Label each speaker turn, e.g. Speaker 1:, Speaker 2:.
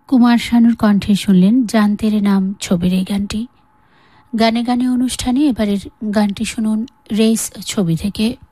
Speaker 1: কুমার শানুর কণ্ঠে শুনলেন জান তেরে নাম ছবির এই গানটি। গানে গানে অনুষ্ঠানে এবারের গানটি শুনুন রেস ছবি থেকে।